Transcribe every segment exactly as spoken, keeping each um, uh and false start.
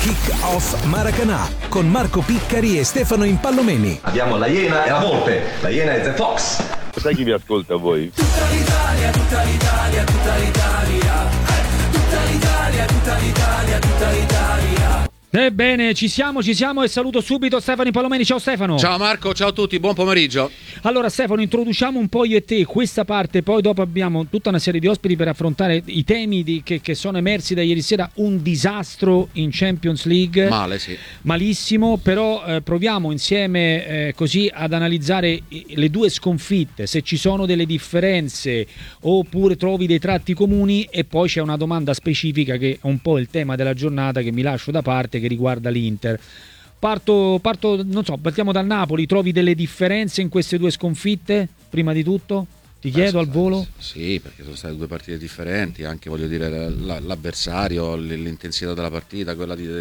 Kick Off Maracanã con Marco Piccari e Stefano Impallomeni. Abbiamo la Iena e la Volpe. La Iena è The Fox. Sai chi vi ascolta a voi? Tutta l'Italia, tutta l'Italia, tutta l'Italia. Tutta l'Italia, tutta l'Italia, tutta l'Italia. Ebbene, ci siamo, ci siamo e saluto subito Stefano Impallomeni. Ciao Stefano. Ciao Marco, ciao a tutti, buon pomeriggio. Allora Stefano, introduciamo un po' io e te questa parte, poi dopo abbiamo tutta una serie di ospiti per affrontare i temi di, che, che sono emersi da ieri sera. Un disastro in Champions League. Male, sì. Malissimo, però eh, proviamo insieme eh, così ad analizzare le due sconfitte, se ci sono delle differenze oppure trovi dei tratti comuni, e poi c'è una domanda specifica che è un po' il tema della giornata che mi lascio da parte, che riguarda l'Inter. Parto, parto, non so, partiamo dal Napoli. Trovi delle differenze in queste due sconfitte? Prima di tutto, ti Beh, chiedo al volo. Sì, perché sono state due partite differenti, anche voglio dire l'avversario, l'intensità della partita, quella di,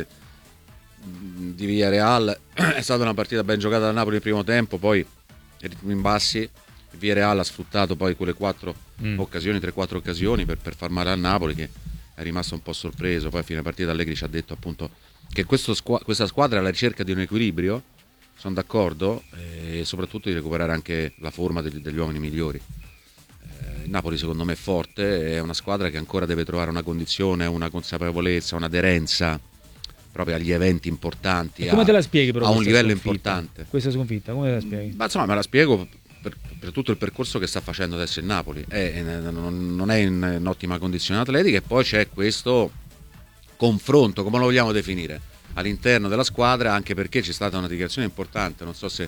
di Villarreal è stata una partita ben giocata da Napoli il primo tempo, poi ritmi in bassi. Villarreal ha sfruttato poi quelle quattro mm. occasioni, tre quattro occasioni per, per far male a Napoli, che è rimasto un po' sorpreso. Poi a fine partita Allegri ci ha detto appunto che questo squ- questa squadra è alla ricerca di un equilibrio, sono d'accordo, e soprattutto di recuperare anche la forma degli, degli uomini migliori. Eh, Napoli secondo me è forte, è una squadra che ancora deve trovare una condizione, una consapevolezza, un'aderenza proprio agli eventi importanti. E come a, te la spieghi però a un livello sconfitta? importante. Questa sconfitta, come te la spieghi? Ma insomma me la spiego per, per tutto il percorso che sta facendo adesso il Napoli. È, non, non è in, in ottima condizione atletica, e poi c'è questo confronto, come lo vogliamo definire, all'interno della squadra, anche perché c'è stata una dichiarazione importante, non so se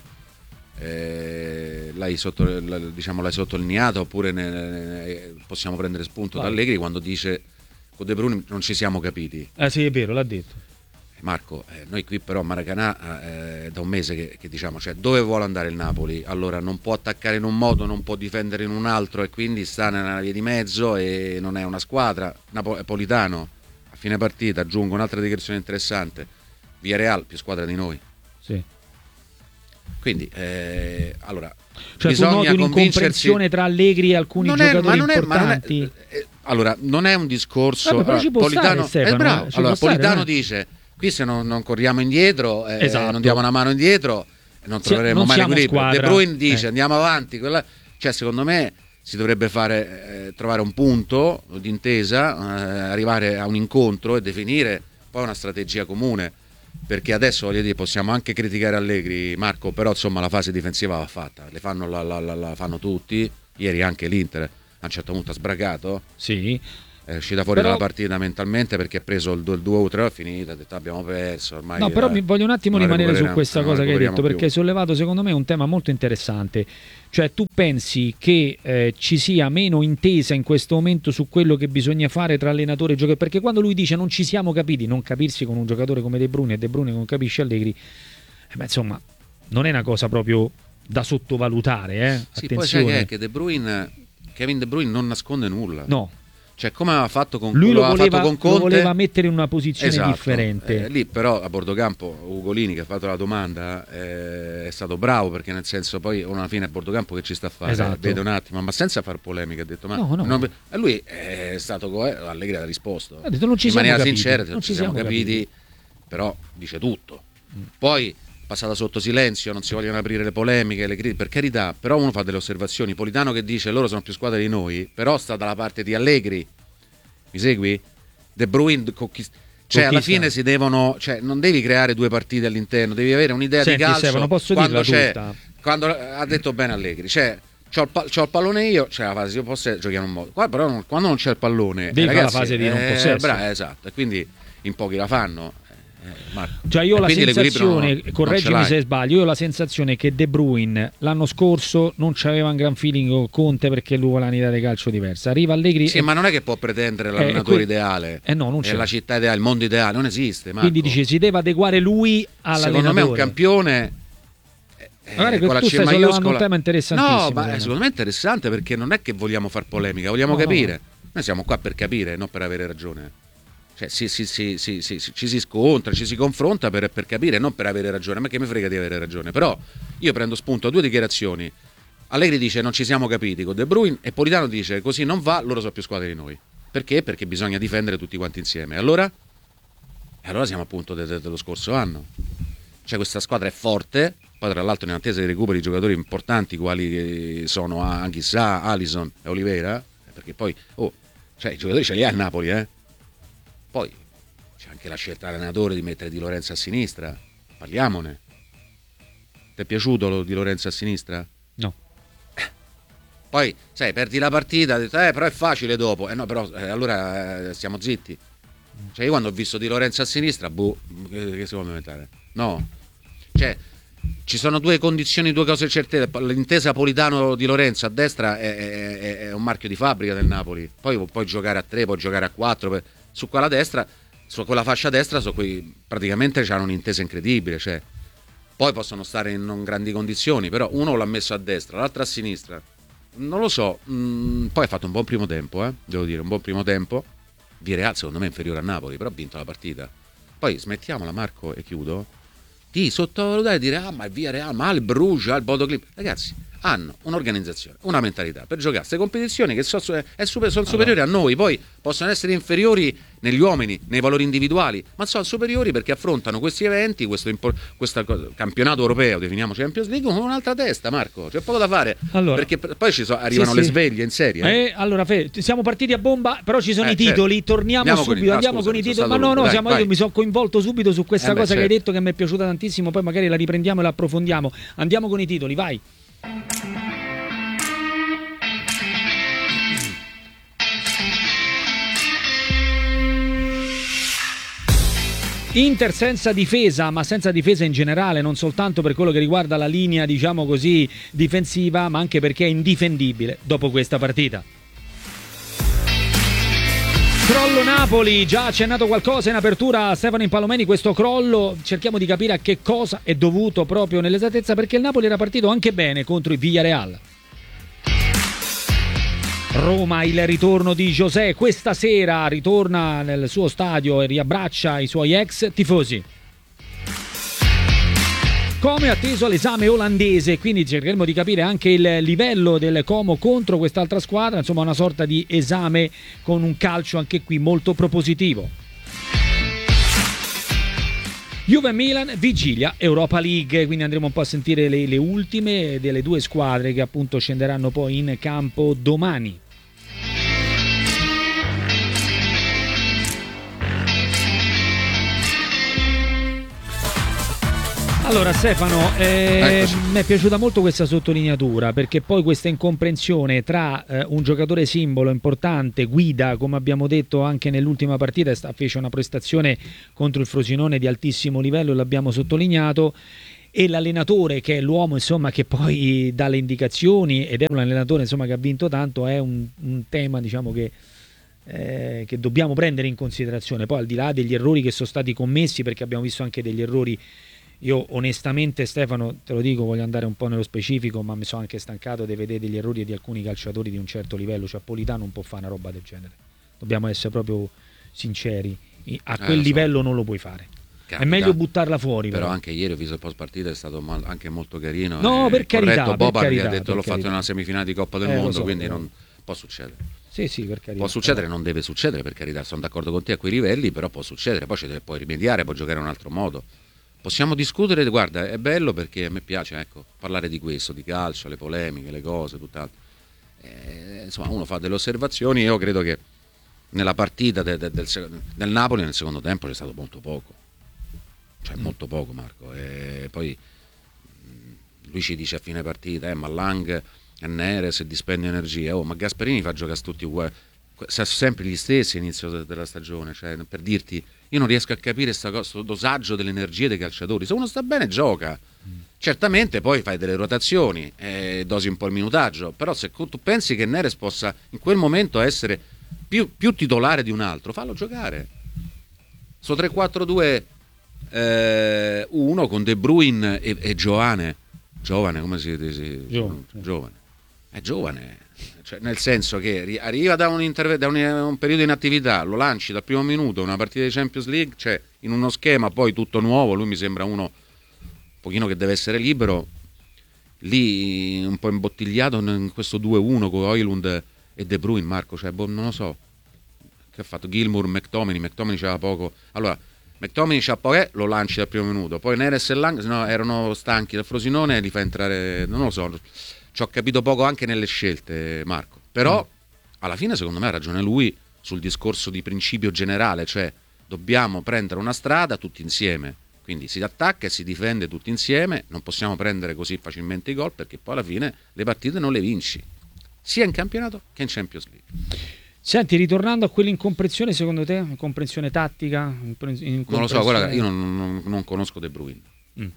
eh, l'hai, sotto, diciamo, l'hai sottolineata oppure ne, ne, possiamo prendere spunto da Allegri quando dice con De Bruyne non ci siamo capiti. Eh sì, è vero, l'ha detto. Marco, eh, noi qui però a Maracanã eh, da un mese che, che diciamo, cioè, dove vuole andare il Napoli? Allora non può attaccare in un modo, non può difendere in un altro, e quindi sta nella via di mezzo e non è una squadra. Napolitano a fine partita, aggiungo un'altra dichiarazione interessante: Villarreal più squadra di noi. Sì. Quindi eh, allora cioè, bisogna tu noti un'incomprensione tra Allegri e alcuni non giocatori è, ma importanti? Non è, ma non è, eh, allora non è un discorso. Vabbè, però ci può Politano, stare, Stefano, è bravo. ci Allora può Politano stare, dice: qui se non, non corriamo indietro, eh, esatto. non diamo una mano indietro, non troveremo non mai l'equilibrio. squadra. De Bruyne dice eh. andiamo avanti, quella... cioè secondo me si dovrebbe fare eh, trovare un punto d'intesa, eh, arrivare a un incontro e definire poi una strategia comune, perché adesso voglio dire possiamo anche criticare Allegri, Marco, però insomma la fase difensiva va fatta, le fanno, la, la, la, la fanno tutti. Ieri anche l'Inter a un certo punto ha sbragato, sì, è uscita fuori però... dalla partita mentalmente perché ha preso il due o tre, è finita, ha detto abbiamo perso ormai. No, però eh, mi voglio un attimo rimanere su questa cosa che hai detto, perché hai sollevato secondo me un tema molto interessante. Cioè tu pensi che eh, ci sia meno intesa in questo momento su quello che bisogna fare tra allenatore e giocatore? Perché quando lui dice non ci siamo capiti, non capirsi con un giocatore come De Bruyne e De Bruyne non capisce Allegri, eh, beh, insomma non è una cosa proprio da sottovalutare, eh? Sì, attenzione. poi sai che, è che De Bruyne, Kevin De Bruyne non nasconde nulla. No. Cioè come aveva fatto con, lui lo aveva voleva, fatto con Conte, lo voleva mettere in una posizione esatto, differente. Eh, lì però a Bordocampo Ugolini, che ha fatto la domanda, eh, è stato bravo, perché nel senso poi alla fine è Bordocampo che ci sta a fare, esatto. Vede un attimo, ma senza far polemica, ha detto ma no, no. Non, e lui è stato co- Allegri ha risposto ha detto, non ci in maniera capiti, sincera, non non ci ci siamo siamo capiti, capiti, però dice tutto. Mm. Poi passata sotto silenzio, non si vogliono aprire le polemiche, le critiche, per carità, però uno fa delle osservazioni. Politano che dice loro sono più squadre di noi, però sta dalla parte di Allegri, mi segui? De Bruyne conquist- cioè alla fine si devono, cioè non devi creare due partite all'interno, devi avere un'idea Senti, di calcio. Stefano, posso quando c'è tutta? quando ha detto bene Allegri, cioè c'ho il, pa- c'ho il pallone io, c'è la fase io posso giochiamo un modo. Qua però non, quando non c'è il pallone, devi eh, ragazzi, fare la fase di non eh, possesso. Bra- esatto, e quindi in pochi la fanno. Eh, cioè io ho la sensazione, non, correggimi non se sbaglio, io ho la sensazione che De Bruyne l'anno scorso non c'aveva un gran feeling con Conte, perché lui vuole un'idea di calcio diversa. Arriva Allegri sì, e... ma non è che può pretendere l'allenatore eh, que... ideale, eh no, non c'è. È la città ideale, il mondo ideale, non esiste, Marco. Quindi dice si deve adeguare lui all'allenatore. Secondo me è un campione eh, magari con la tu C stai sollevando un tema interessantissimo. No, ma è secondo me è interessante, perché non è che vogliamo far polemica, vogliamo no, capire. No. Noi siamo qua per capire, non per avere ragione. Cioè, si, si, si, si, si, ci si scontra, ci si confronta per, per capire, non per avere ragione. Ma che mi frega di avere ragione. Però io prendo spunto a due dichiarazioni. Allegri dice non ci siamo capiti con De Bruyne, e Politano dice così non va, loro sono più squadre di noi. Perché? Perché bisogna difendere tutti quanti insieme. Allora E allora siamo appunto de- de- dello scorso anno. Cioè questa squadra è forte, poi tra l'altro in attesa di recupero di giocatori importanti quali sono Anghissà, Alisson e Oliveira, perché poi oh, cioè, i giocatori ce li ha il Napoli, eh? Poi c'è anche la scelta dell'allenatore di mettere Di Lorenzo a sinistra, parliamone. Ti è piaciuto lo Di Lorenzo a sinistra? No. Poi, sai, perdi la partita, hai detto, eh, però è facile dopo. Eh no, però eh, allora eh, stiamo zitti. Cioè, io quando ho visto Di Lorenzo a sinistra, boh, che, che si può inventare? No. Cioè, ci sono due condizioni, due cose certe. L'intesa Politano-Di Lorenzo a destra è, è, è un marchio di fabbrica del Napoli. Poi puoi giocare a tre, puoi giocare a quattro. Per... Su quella destra, su quella fascia destra, su cui praticamente c'hanno un'intesa incredibile. Cioè, poi possono stare in non grandi condizioni, però uno l'ha messo a destra, l'altro a sinistra. Non lo so, mh, poi ha fatto un buon primo tempo, eh? Devo dire, un buon primo tempo. Villarreal secondo me è inferiore a Napoli, però ha vinto la partita. Poi smettiamola, Marco, e chiudo, di sottovalutare e dire ah ma il Villarreal, ma il Bruges, il Bodo Glimt. Ragazzi, hanno un'organizzazione, una mentalità per giocare queste competizioni che so, è super, sono superiori a noi. Poi possono essere inferiori negli uomini, nei valori individuali, ma sono superiori perché affrontano questi eventi, questo, questo campionato europeo, definiamo Champions League, con un'altra testa, Marco. C'è poco da fare, allora, perché poi ci so, arrivano sì, le sì. sveglie in serie. Eh? Eh, allora, Fe, siamo partiti a bomba, però ci sono eh, i titoli. Certo. Torniamo andiamo subito, con i, andiamo scusa, con i titoli. Ma no, no, dai, siamo, io mi sono coinvolto subito su questa eh cosa beh, certo. che hai detto che mi è piaciuta tantissimo. Poi magari la riprendiamo e la approfondiamo. Andiamo con i titoli, vai. Inter senza difesa, ma senza difesa in generale, non soltanto per quello che riguarda la linea, diciamo così, difensiva, ma anche perché è indifendibile dopo questa partita. Crollo Napoli, già accennato qualcosa in apertura a Stefano Impallomeni, questo crollo, cerchiamo di capire a che cosa è dovuto proprio nell'esattezza, perché il Napoli era partito anche bene contro il Villarreal. Roma, il ritorno di José, questa sera ritorna nel suo stadio e riabbraccia i suoi ex tifosi. Come atteso l'esame olandese, quindi cercheremo di capire anche il livello del Como contro quest'altra squadra, insomma una sorta di esame con un calcio anche qui molto propositivo. Juve Milan, vigilia Europa League, quindi andremo un po' a sentire le, le ultime delle due squadre che appunto scenderanno poi in campo domani. Allora Stefano, eh, mi è piaciuta molto questa sottolineatura, perché poi questa incomprensione tra eh, un giocatore simbolo importante, guida, come abbiamo detto anche nell'ultima partita, fece una prestazione contro il Frosinone di altissimo livello, l'abbiamo sottolineato, e l'allenatore che è l'uomo insomma che poi dà le indicazioni ed è un allenatore insomma che ha vinto tanto, è un, un tema diciamo che Eh, che dobbiamo prendere in considerazione, poi al di là degli errori che sono stati commessi, perché abbiamo visto anche degli errori. Io onestamente Stefano, te lo dico, voglio andare un po' nello specifico, ma mi sono anche stancato di vedere degli errori di alcuni calciatori di un certo livello, cioè Politano non può fare una roba del genere, dobbiamo essere proprio sinceri, a quel eh, livello so. Non lo puoi fare. Capita. È meglio buttarla fuori. Però, però anche ieri ho visto il post partita, è stato mal, anche molto carino. No, per carità. Corretto, Boban carità, ha detto l'ho carità. fatto in una semifinale di Coppa del eh, Mondo, so, quindi però. non può succedere. Sì, sì, per carità. Può succedere, non deve succedere, per carità, sono d'accordo con te a quei livelli, però può succedere, poi ci deve, puoi rimediare, puoi giocare in un altro modo. Possiamo discutere, guarda, è bello perché a me piace, ecco, parlare di questo, di calcio, le polemiche, le cose, tutt'altro. Eh, insomma, uno fa delle osservazioni e io credo che nella partita de, de, del, del Napoli nel secondo tempo c'è stato molto poco. Cioè mm. molto poco, Marco. E poi lui ci dice a fine partita, eh, ma Lang e Neres dispendio energie, oh, ma Gasperini fa giocare tutti uguali, sempre gli stessi all'inizio della stagione, cioè, per dirti, io non riesco a capire questo dosaggio delle energie dei calciatori. Se uno sta bene gioca, mm. certamente poi fai delle rotazioni e dosi un po' il minutaggio, però se tu pensi che Neres possa in quel momento essere più, più titolare di un altro, fallo giocare. Su tre quattro due uno con De Bruyne e, e Giovane giovane come si dice? Giovane, giovane. È giovane, cioè, nel senso che arriva da, un, interve- da un, un periodo in attività, lo lanci dal primo minuto una partita di Champions League, cioè in uno schema poi tutto nuovo, lui mi sembra uno un pochino che deve essere libero, lì un po' imbottigliato in questo due uno con Højlund e De Bruyne, Marco, cioè boh, non lo so che ha fatto Gilmour, McTominay McTominay c'era poco, allora McTominay c'ha poi lo lanci dal primo minuto, poi Neres e Lang no, erano stanchi dal Frosinone, li fa entrare, non lo so, ci ho capito poco anche nelle scelte, Marco, però mm. alla fine secondo me ha ragione lui sul discorso di principio generale, cioè dobbiamo prendere una strada tutti insieme, quindi si attacca e si difende tutti insieme, non possiamo prendere così facilmente i gol perché poi alla fine le partite non le vinci, sia in campionato che in Champions League. Senti, ritornando a quell'incomprensione, secondo te, incomprensione tattica? Incomprensione... Non lo so, guarda, io non, non, non conosco De Bruyne. Mm.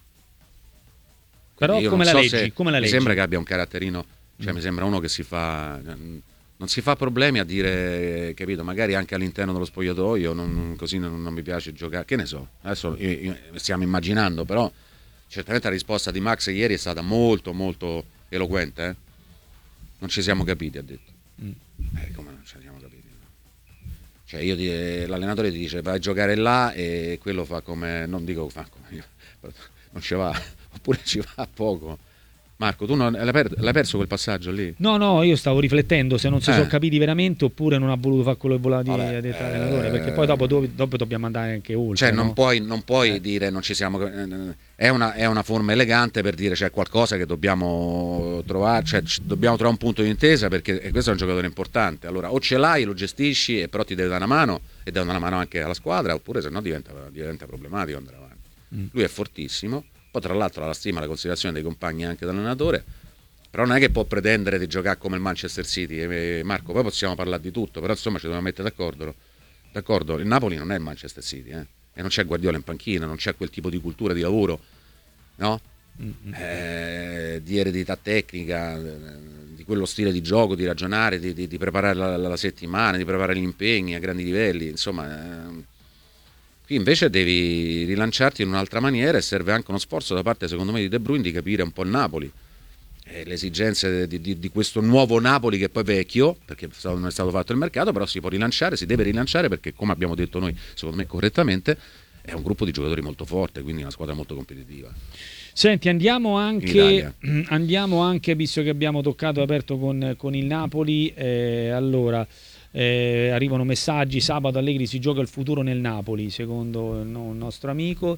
Però come la so leggi? Come la mi leggi? sembra che abbia un caratterino, cioè mm. mi sembra uno che si fa... non si fa problemi a dire, capito, magari anche all'interno dello spogliatoio, non, così non, non mi piace giocare, che ne so, adesso io, io, stiamo immaginando, però certamente la risposta di Max ieri è stata molto molto eloquente, eh? Non ci siamo capiti, ha detto. Mm. Eh, come non ci siamo capiti? Cioè io ti, l'allenatore ti dice vai a giocare là e quello fa come, non dico fa come, non ci va, oppure ci va poco. Marco, tu non, l'hai, per, l'hai perso quel passaggio lì? No, no, io stavo riflettendo se non si eh. sono capiti veramente oppure non ha voluto fare quello che voleva dire Vabbè, l'allenatore, eh, perché poi dopo, dopo dobbiamo andare anche oltre. Cioè non no? puoi, non puoi eh. dire non ci siamo... È una, è una forma elegante per dire c'è qualcosa che dobbiamo trovare, cioè dobbiamo trovare un punto di intesa perché questo è un giocatore importante. Allora o ce l'hai, lo gestisci e però ti deve dare una mano e dare una mano anche alla squadra, oppure se no diventa, diventa problematico andare avanti. Mm. Lui è fortissimo, poi tra l'altro ha la stima, la considerazione dei compagni anche dell'allenatore, però non è che può pretendere di giocare come il Manchester City. E Marco, poi possiamo parlare di tutto, però insomma ci dobbiamo mettere d'accordo. D'accordo, il Napoli non è il Manchester City, eh? E non c'è Guardiola in panchina, non c'è quel tipo di cultura di lavoro, no? Mm-hmm. Eh, di eredità tecnica, di quello stile di gioco, di ragionare, di, di, di preparare la, la settimana, di preparare gli impegni a grandi livelli, insomma. Eh, qui invece devi rilanciarti in un'altra maniera e serve anche uno sforzo da parte, secondo me, di De Bruyne di capire un po' il Napoli. Le esigenze di, di, di questo nuovo Napoli che poi è vecchio perché non è stato fatto il mercato, però si può rilanciare, si deve rilanciare perché come abbiamo detto noi secondo me correttamente è un gruppo di giocatori molto forte, quindi una squadra molto competitiva. Senti, andiamo anche, andiamo anche visto che abbiamo toccato aperto con, con il Napoli, eh, allora eh, arrivano messaggi, sabato Allegri si gioca il futuro nel Napoli secondo il nostro amico,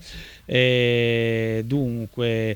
eh, dunque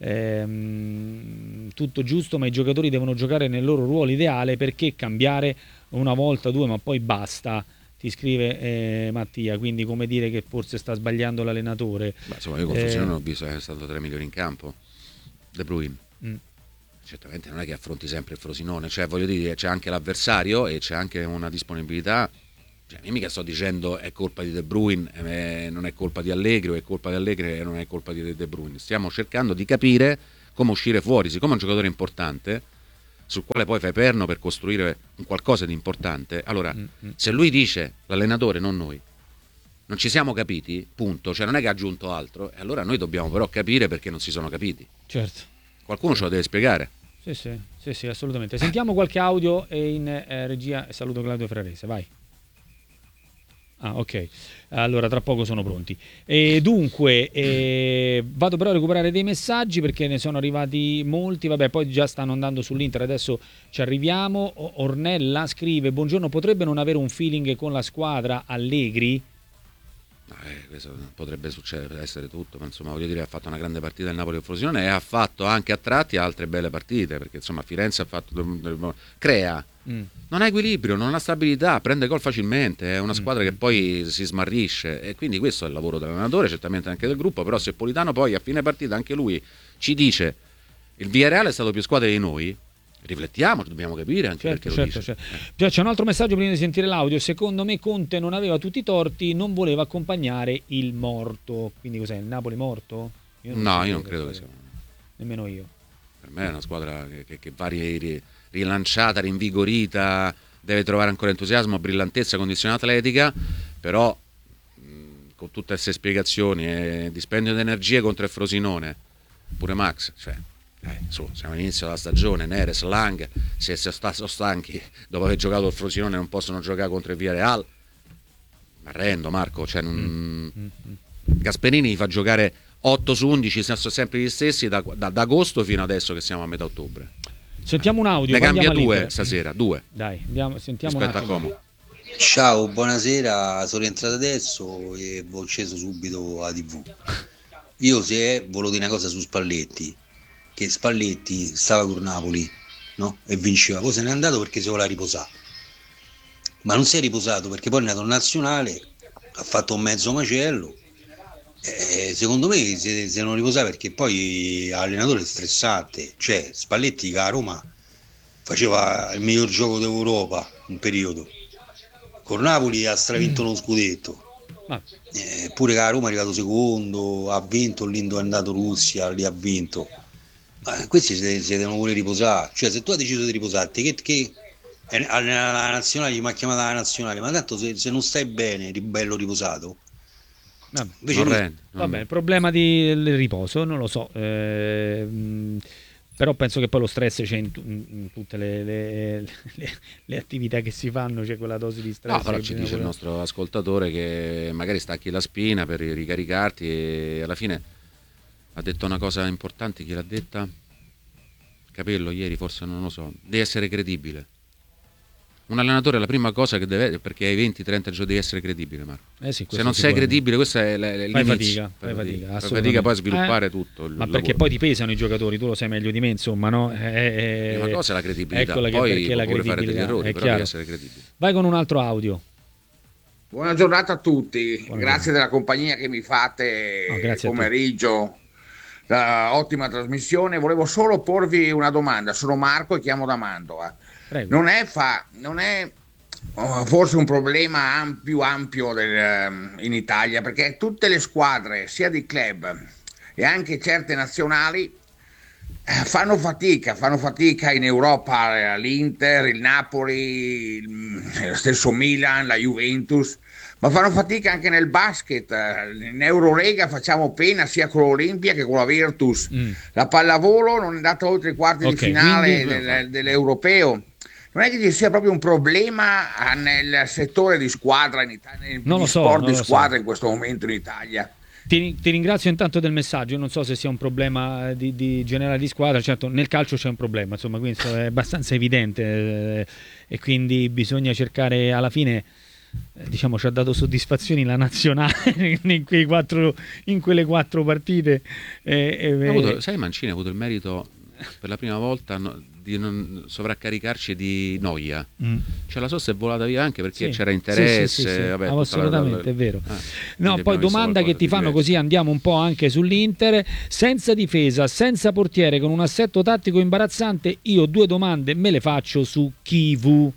Ehm, tutto giusto, ma i giocatori devono giocare nel loro ruolo ideale, perché cambiare una volta, due, ma poi basta, ti scrive eh, Mattia, quindi come dire che forse sta sbagliando l'allenatore. Beh, insomma, io con Frosinone non ho visto che è stato tra i migliori in campo De Bruyne. Mm. Certamente non è che affronti sempre il Frosinone, cioè voglio dire c'è anche l'avversario e c'è anche una disponibilità. Cioè, io mica sto dicendo è colpa di De Bruyne, eh, non è colpa di Allegri, o è colpa di Allegri e non è colpa di De Bruyne. Stiamo cercando di capire come uscire fuori, siccome è un giocatore importante, sul quale poi fai perno per costruire un qualcosa di importante. Allora, mm-hmm. se lui dice, l'allenatore, non noi, non ci siamo capiti, punto, cioè non è che ha aggiunto altro, e allora noi dobbiamo però capire perché non si sono capiti. Certo. Qualcuno ce lo deve spiegare. Sì, sì, sì, sì, assolutamente. Sentiamo qualche audio in eh, regia e saluto Claudio Frarese, vai. Ah, ok, allora tra poco sono pronti. E dunque eh, vado però a recuperare dei messaggi perché ne sono arrivati molti. Vabbè, poi già stanno andando sull'Inter, adesso ci arriviamo. Ornella scrive: buongiorno, potrebbe non avere un feeling con la squadra Allegri? Eh, questo potrebbe succedere, essere tutto, ma insomma voglio dire ha fatto una grande partita il Napoli del Frosinone e ha fatto anche a tratti altre belle partite, perché insomma Firenze ha fatto, crea, mm. non ha equilibrio, non ha stabilità, prende gol facilmente, è una squadra mm. che poi si smarrisce, e quindi questo è il lavoro dell'allenatore, certamente anche del gruppo. Però se Politano poi a fine partita anche lui ci dice il Villarreal è stato più squadra di noi, riflettiamo, dobbiamo capire anche certo, perché certo, lo dice. Certo. C'è un altro messaggio prima di sentire l'audio. Secondo me Conte non aveva tutti i torti, non voleva accompagnare il morto. Quindi cos'è, il Napoli morto? Io non no, io non credo che sia. Nemmeno io. Per me è una squadra che, che, che va ri, rilanciata, rinvigorita, deve trovare ancora entusiasmo, brillantezza, condizione atletica, però mh, con tutte queste spiegazioni e dispendio di energie contro il Frosinone, pure Max, cioè Eh, su, siamo all'inizio della stagione, Neres, Lang, se sono stanchi dopo aver giocato il Frosinone non possono giocare contro il Villarreal, mi arrendo Marco, cioè, non... mm. Gasperini fa giocare otto su undici, sono sempre gli stessi da, da, da agosto fino adesso che siamo a metà ottobre. Sentiamo un audio, ne cambia due stasera, due dai, andiamo, sentiamo rispetto un attimo. a Como. Ciao, buonasera, sono rientrato adesso e ho acceso subito la tivù. Io se è, volevo dire una cosa su Spalletti, che Spalletti stava con Napoli, no? E vinceva, poi se n'è andato perché si voleva riposare, ma non si è riposato perché poi è nato in nazionale, ha fatto un mezzo macello, e secondo me si, si non riposava perché poi l'allenatore è stressante, cioè Spalletti che a Roma faceva il miglior gioco d'Europa un periodo. Con Napoli ha stravinto lo scudetto, eppure che a Roma è arrivato secondo, ha vinto, l'Indo è andato in Russia, lì ha vinto. Ma questi si, si devono pure riposare, cioè se tu hai deciso di riposarti, che, che eh, alla nazionale mi ha chiamato alla nazionale, ma tanto se, se non stai bene, eri bello riposato. Vabbè, Invece non lui- rende, non Vabbè, il problema di- del riposo, non lo so. eh, mh, però penso che poi lo stress c'è in, tu- in tutte le, le- le- le attività che si fanno, c'è quella dose di stress. No, però che ci bisogna dice il pure- nostro ascoltatore che magari stacchi la spina per ricaricarti e alla fine ha detto una cosa importante. Chi l'ha detta? Capello ieri, forse, non lo so. Devi essere credibile. Un allenatore la prima cosa che deve, perché hai venti trenta giorni, devi essere credibile, Marco. Eh sì, questo Se non sei sicuramente. credibile, questo è l- l- Fai l'inizio. fatica, fai fatica, Fai assolutamente. fatica poi a sviluppare Eh, tutto il ma lavoro. perché poi ti pesano i giocatori, tu lo sai meglio di me, insomma, no? Eh, eh, La prima cosa è la credibilità, eccola che- poi perché può la pure fare degli credibilità, errori, è però chiaro. devi essere credibile. Vai con un altro audio. Buona giornata a tutti, Buona grazie della compagnia che mi fate No, il grazie a te. pomeriggio, la ottima trasmissione. Volevo solo porvi una domanda, sono Marco e chiamo da Mantova. Prego. Non è, fa, non è oh, forse un problema am- più ampio del, ehm, in Italia, perché tutte le squadre, sia di club e anche certe nazionali, eh, fanno fatica, fanno fatica in Europa, eh, l'Inter, il Napoli, il, lo stesso Milan, la Juventus, ma fanno fatica anche nel basket. eh, In Eurolega facciamo pena sia con l'Olimpia che con la Virtus. Mm. La pallavolo non è andata oltre i quarti Ok, di finale quindi- del- dell'europeo. Non è che ci sia proprio un problema ah, nel settore di squadra in Italia, Non lo di so, sport non di lo so. squadra in questo momento in Italia. Ti, ti ringrazio intanto del messaggio. Io non so se sia un problema di, di generale di squadra. Certo, nel calcio c'è un problema, insomma, questo è abbastanza evidente, eh, e quindi bisogna cercare alla fine. eh, Diciamo, ci ha dato soddisfazioni la nazionale in, quei quattro, in quelle quattro partite. eh, eh, Ha avuto- sai, Mancini ha avuto il merito per la prima volta no- di non sovraccaricarci di noia. Mm. Cioè la sosta è volata via anche perché Sì. c'era Sì, interesse. sì, sì, sì. vabbè, Ah, tutta assolutamente, la- è vero. Ah, No, quindi poi abbiamo visto domanda che qualcosa ti di fanno, diverso. così andiamo un po' anche sull'Inter. Senza difesa, senza portiere, con un assetto tattico imbarazzante, io due domande me le faccio su Kivu.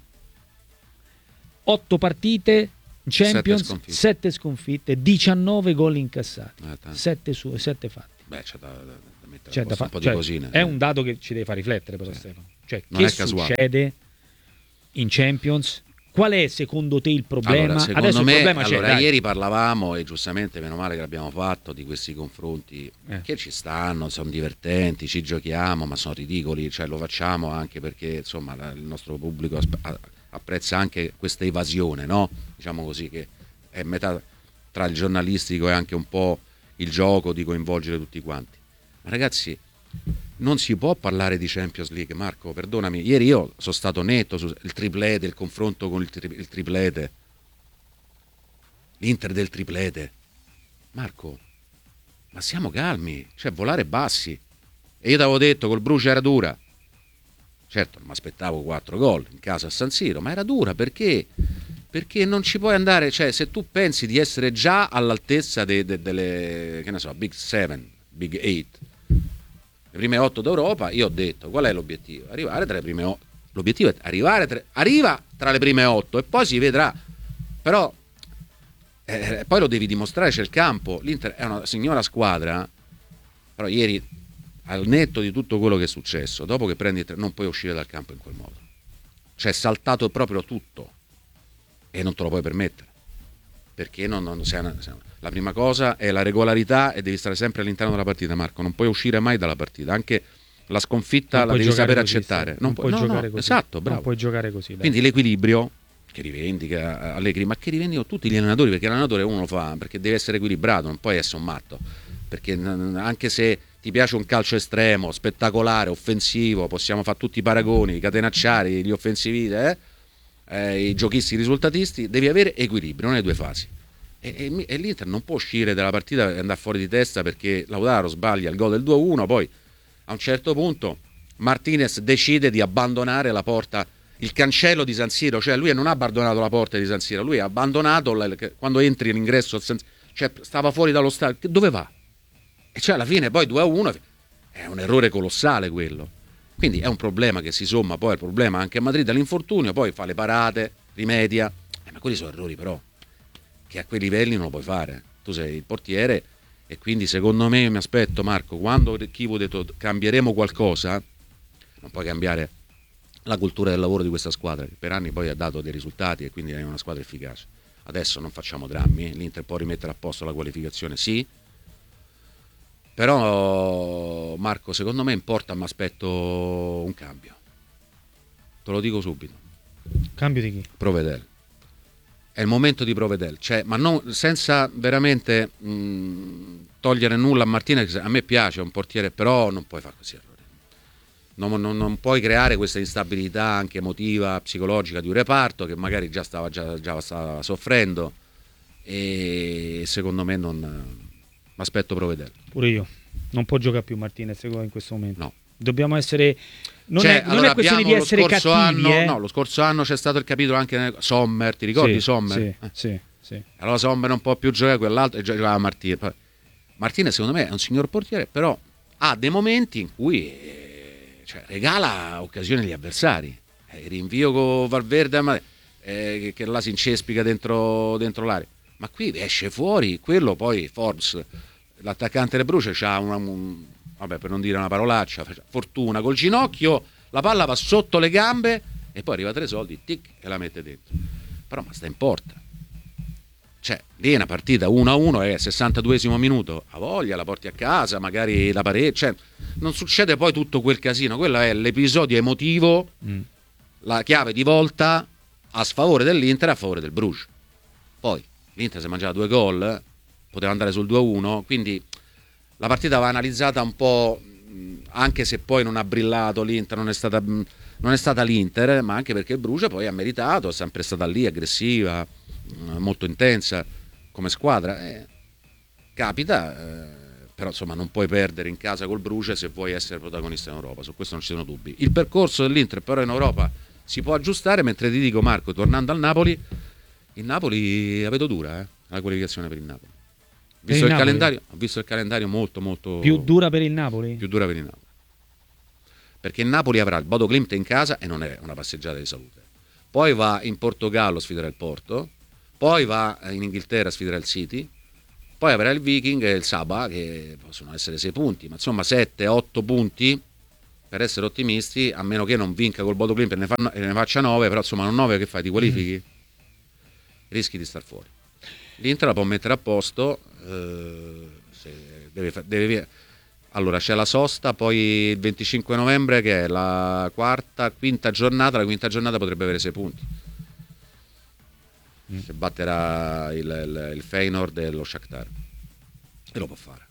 Otto partite in Champions, Sette sconfitte. sette sconfitte, diciannove gol incassati, Eh, tanto. sette su sette fatti. Beh, c'è da, da- da mettere Cioè, a da posto fa- un po' cioè, di cosine. è un dato che ci deve far riflettere, però, Stefano. Cioè, Non che è casuale. succede in Champions? Qual è secondo te il problema? Allora, secondo Adesso me, il problema c'è. allora, dai. ieri parlavamo e giustamente meno male che l'abbiamo fatto di questi confronti Eh. che ci stanno, sono divertenti, ci giochiamo, ma sono ridicoli, cioè lo facciamo anche perché insomma la- il nostro pubblico asp- a- apprezza anche questa evasione, no? Diciamo così, che è metà tra il giornalistico e anche un po' il gioco di coinvolgere tutti quanti. Ma ragazzi, non si può parlare di Champions League, Marco, perdonami. Ieri io sono stato netto sul triplete, il confronto con il, tri- il triplete. L'Inter del triplete. Marco, ma siamo calmi, cioè volare bassi. E io ti avevo detto, col Bruce era dura. Certo, non mi aspettavo quattro gol in casa a San Siro, ma era dura perché? Perché non ci puoi andare, cioè se tu pensi di essere già all'altezza de- de- delle, che ne so, Big Seven, Big Eight, le prime otto d'Europa, io ho detto qual è l'obiettivo? Arrivare tra le prime otto. L'obiettivo è arrivare tra, arriva tra le prime otto e poi si vedrà. Però eh, poi lo devi dimostrare, c'è il campo. L'Inter è una signora squadra, però ieri, al netto di tutto quello che è successo, dopo che prendi tre, non puoi uscire dal campo in quel modo. Cioè è saltato proprio tutto e non te lo puoi permettere. Perché non, non sei una, sei una- la prima cosa è la regolarità e devi stare sempre all'interno della partita, Marco, non puoi uscire mai dalla partita, anche la sconfitta Non la puoi devi giocare saper così, accettare. Stefano. Non, Non puoi puoi no, giocare no, così. esatto, Non bravo. puoi giocare così, dai. Quindi l'equilibrio che rivendica Allegri, ma che rivendicano tutti gli allenatori, perché l'allenatore uno lo fa perché deve essere equilibrato, non puoi essere un matto, perché n- anche se ti piace un calcio estremo, spettacolare, offensivo, possiamo fare tutti i paragoni, i catenacciari, gli offensivi, eh? eh, i giochisti i risultatisti, devi avere equilibrio nelle due fasi. E, e, e l'Inter non può uscire dalla partita e andare fuori di testa perché Lautaro sbaglia il gol del due a uno, poi a un certo punto Martinez decide di abbandonare la porta, il cancello di San Siro, cioè lui non ha abbandonato la porta di San Siro, lui ha abbandonato la, quando entri all'ingresso, cioè stava fuori dallo stadio, dove va? E cioè alla fine poi due a uno è un errore colossale quello, quindi è un problema che si somma poi al problema anche a Madrid all'infortunio, poi fa le parate, rimedia, eh, ma quelli sono errori però che a quei livelli non lo puoi fare, tu sei il portiere e quindi secondo me mi aspetto, Marco, quando Chivo ha detto cambieremo qualcosa, non puoi cambiare la cultura del lavoro di questa squadra che per anni poi ha dato dei risultati e quindi è una squadra efficace. Adesso non facciamo drammi, l'Inter può rimettere a posto la qualificazione, sì, però Marco secondo me importa, mi aspetto un cambio, te lo dico subito. Cambio di chi? Provedel, è il momento di Provedel, cioè, ma non, senza veramente mh, togliere nulla a Martinez, a me piace, è un portiere, però non puoi fare così errori. Non, non, non puoi creare questa instabilità anche emotiva, psicologica di un reparto che magari già stava, già, già stava soffrendo e secondo me non mi aspetto Provedel. Pure io, non può giocare più Martinez in questo momento. No. Dobbiamo essere non, cioè, è, non allora è questione di essere cattivi, anno, eh? no, lo scorso anno c'è stato il capitolo anche nel, Sommer, ti ricordi sì, Sommer? Sì, eh. sì, sì. Allora Sommer non può più giocare, quell'altro e giocava Martinez. Martinez secondo me è un signor portiere, però ha dei momenti in cui eh, cioè, regala occasioni agli avversari. Eh, il rinvio con Valverde ma, eh, che, che là si incespica dentro, dentro l'area. Ma qui esce fuori, quello poi Forbes, l'attaccante del Bruce, c'ha una, un, vabbè, per non dire una parolaccia, fortuna col ginocchio, la palla va sotto le gambe e poi arriva tre soldi, tic, e la mette dentro. Però ma sta in porta. Cioè, lì è una partita uno a uno, è sessantaduesimo minuto, a voglia, la porti a casa, magari la pareggio, cioè, non succede poi tutto quel casino, quello è l'episodio emotivo, mm. la chiave di volta a sfavore dell'Inter e a favore del Bruges. Poi l'Inter si è mangiato due gol, poteva andare sul due a uno, quindi la partita va analizzata un po', anche se poi non ha brillato l'Inter, non è stata, non è stata l'Inter, ma anche perché il Bruges poi ha meritato, è sempre stata lì aggressiva, molto intensa come squadra. Eh, capita, eh, però insomma non puoi perdere in casa col Bruges se vuoi essere protagonista in Europa, su questo non ci sono dubbi. Il percorso dell'Inter però in Europa si può aggiustare, mentre ti dico, Marco, tornando al Napoli, il Napoli la vedo dura, eh, la qualificazione per il Napoli. Visto il, il calendario, ho visto il calendario molto molto più dura per il Napoli? Più dura per il Napoli. Perché il Napoli avrà il Bodo Glimt in casa e non è una passeggiata di salute. Poi va in Portogallo a sfidare il Porto, poi va in Inghilterra a sfidare il City, poi avrà il Viking e il Sabah, che possono essere sei punti, ma insomma sette otto punti per essere ottimisti, a meno che non vinca col Bodo Glimt e ne, fa, ne faccia nove, però insomma non nove che fai, ti qualifichi? Mm. Rischi di star fuori. L'Inter la può mettere a posto, eh, se deve, deve, allora c'è la sosta, poi il venticinque novembre che è la quarta, quinta giornata, la quinta giornata potrebbe avere sei punti. Mm. Se batterà il, il, il Feyenoord e lo Shakhtar, e lo può fare.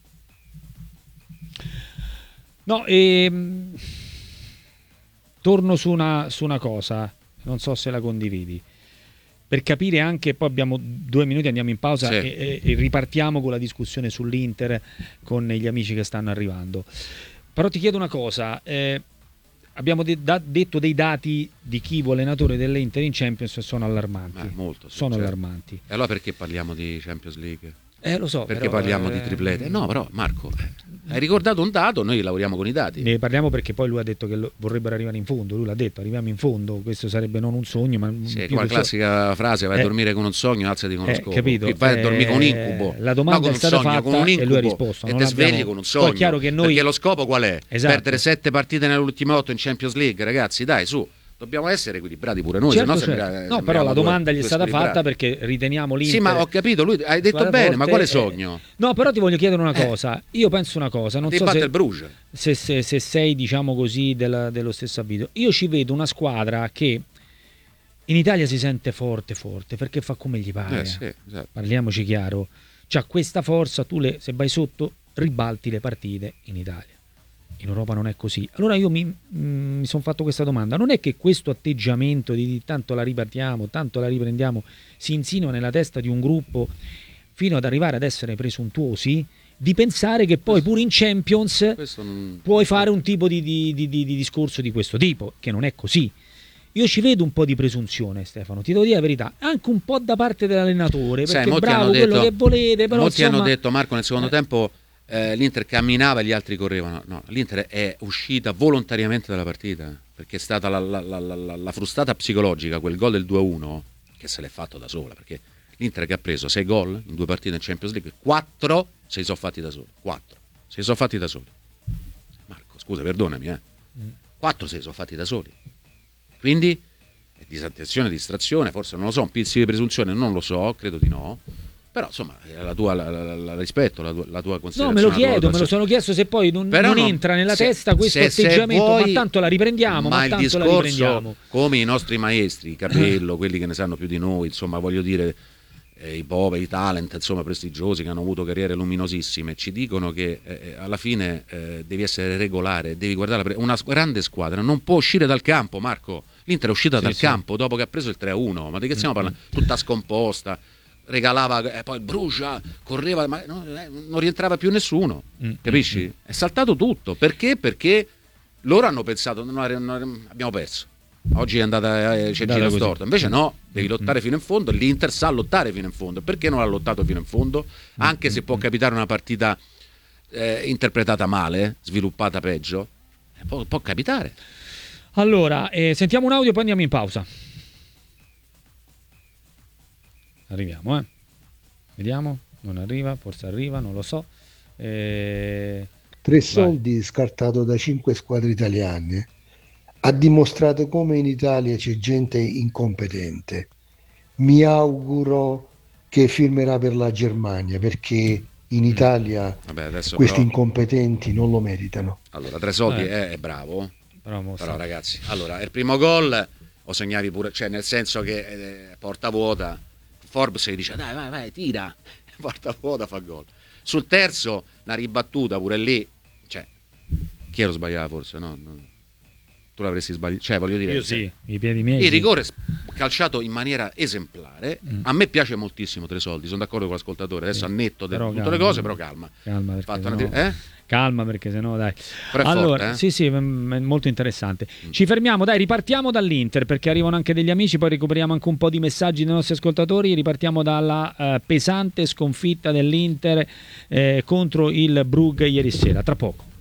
No, ehm, torno su una, su una cosa, non so se la condividi, per capire anche, poi abbiamo due minuti, andiamo in pausa sì. e, e ripartiamo con la discussione sull'Inter con gli amici che stanno arrivando. Però ti chiedo una cosa, eh, abbiamo de- da- detto dei dati di Chivo, allenatore dell'Inter in Champions, sono allarmanti. Eh, molto, sì, sono certo. allarmanti. E allora perché parliamo di Champions League? Eh, lo so. Perché però, parliamo eh... di triplete? No, però Marco, hai ricordato un dato, noi lavoriamo con i dati. Ne parliamo perché poi lui ha detto che lo, vorrebbero arrivare in fondo, lui l'ha detto, arriviamo in fondo, questo sarebbe non un sogno, ma sì, più come la classica so... frase, vai eh, a dormire con un sogno, alzati con uno eh, scopo. Capito? Qui vai eh, a dormire con un incubo. La domanda no, è stata sogno, fatta con un incubo, e lui ha risposto. E non ti abbiamo... svegli con un sogno. Poi è chiaro che noi... Perché lo scopo qual è? Esatto. Perdere sette partite nelle ultime otto in Champions League, ragazzi, dai, su. Dobbiamo essere equilibrati pure noi, certo, se no certo. sembra, no, però la domanda due, gli è stata fatta perché riteniamo l'Inter. Sì, ma ho capito, lui hai detto bene, forte, ma quale sogno? Eh, no, però ti voglio chiedere una cosa. Eh. Io penso una cosa, non ti so batte se, il Bruges. Se, se, se sei, diciamo così, del, dello stesso avviso. Io ci vedo una squadra che in Italia si sente forte, forte, perché fa come gli pare. Eh, sì, esatto. Parliamoci chiaro. C'ha questa forza, tu le, se vai sotto ribalti le partite in Italia. in Europa non è così. Allora io mi, mm, mi sono fatto questa domanda: non è che questo atteggiamento di, di tanto la ripartiamo, tanto la riprendiamo, si insinua nella testa di un gruppo fino ad arrivare ad essere presuntuosi di pensare che poi pure in Champions non... puoi fare un tipo di, di, di, di, di discorso di questo tipo, che non è così. Io ci vedo un po' di presunzione, Stefano, ti devo dire la verità, anche un po' da parte dell'allenatore, perché Sai, bravo detto, quello che volete, però molti insomma... hanno detto, Marco, nel secondo eh. tempo eh, l'Inter camminava e gli altri correvano. No, l'Inter è uscita volontariamente dalla partita, perché è stata la, la, la, la, la frustata psicologica, quel gol del due a uno, che se l'è fatto da sola, perché l'Inter che ha preso sei gol in due partite in Champions League, quattro se li sono fatti da soli, quattro se li sono fatti da soli. Marco, scusa, perdonami, eh. quattro se li sono fatti da soli. Quindi disattenzione, distrazione, forse non lo so, un pizzico di presunzione, non lo so, credo di no, però insomma la tua la, la, la rispetto, la tua, la tua considerazione. No, me lo chiedo, me lo sono chiesto se poi non, non no, entra nella se, testa questo se, atteggiamento, se vuoi, ma tanto la riprendiamo, ma, ma il tanto discorso, la riprendiamo. Come i nostri maestri, Capello, quelli che ne sanno più di noi, insomma voglio dire, eh, i poveri, i talent, insomma prestigiosi che hanno avuto carriere luminosissime, ci dicono che eh, alla fine eh, devi essere regolare, devi guardare la pre- una grande squadra non può uscire dal campo, Marco. L'Inter è uscita sì, dal sì. campo dopo che ha preso il tre a uno, ma di che stiamo parlando? Tutta scomposta, regalava, eh, poi Brugia correva, ma no, eh, non rientrava più nessuno, mm. capisci? È saltato tutto, perché? Perché loro hanno pensato, non, non, abbiamo perso, oggi è andata, eh, c'è il giro storto, invece no, devi lottare fino in fondo, l'Inter sa lottare fino in fondo, perché non ha lottato fino in fondo? Anche se può capitare una partita eh, interpretata male, sviluppata peggio, eh, può, può capitare. Allora, eh, sentiamo un audio e poi andiamo in pausa. Arriviamo, eh. Vediamo, non arriva, forse arriva, non lo so. Eh... Tre soldi scartato da cinque squadre italiane ha dimostrato come in Italia c'è gente incompetente. Mi auguro che firmerà per la Germania, perché in Italia Vabbè, adesso questi però... incompetenti non lo meritano. Allora, Tre Soldi eh. è, è bravo. Però, però ragazzi, allora il primo gol lo segnavi pure, cioè nel senso che eh, porta vuota, Forbes gli dice dai vai vai tira, porta vuota fa gol. Sul terzo una ribattuta pure lì, cioè chi ero sbagliato forse, no? no. Tu l'avresti sbagliato, cioè voglio dire, io sì, i piedi miei. Il sì. rigore calciato in maniera esemplare. Mm. A me piace moltissimo Tre Soldi, sono d'accordo con l'ascoltatore, adesso sì. a netto di tutte calma, le cose, però calma. Calma perché Fatto sennò... una... eh? Calma perché sennò dai. Però è allora, forte, eh? sì, sì, è molto interessante. Mm. Ci fermiamo, dai, ripartiamo dall'Inter perché arrivano anche degli amici, poi recuperiamo anche un po' di messaggi dei nostri ascoltatori. Ripartiamo dalla uh, pesante sconfitta dell'Inter eh, contro il Brugge ieri sera. Tra poco.